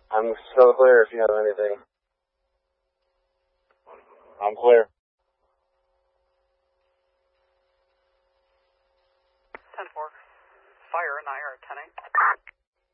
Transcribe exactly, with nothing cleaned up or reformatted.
I'm still clear if you have anything. I'm clear. ten four. Fire and I are ten eight.